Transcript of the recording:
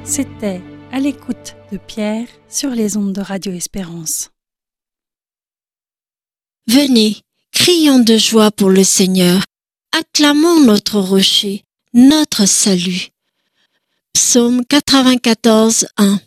C'était À l'écoute de Pierre sur les ondes de Radio Espérance. Venez, crions de joie pour le Seigneur, acclamons notre rocher, notre salut. Psaume 94, 1.